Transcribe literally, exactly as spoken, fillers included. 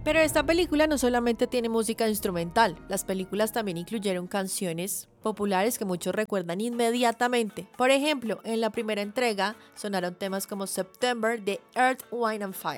Pero esta película no solamente tiene música instrumental, las películas también incluyeron canciones populares que muchos recuerdan inmediatamente. Por ejemplo, en la primera entrega sonaron temas como September de Earth, Wind and Fire.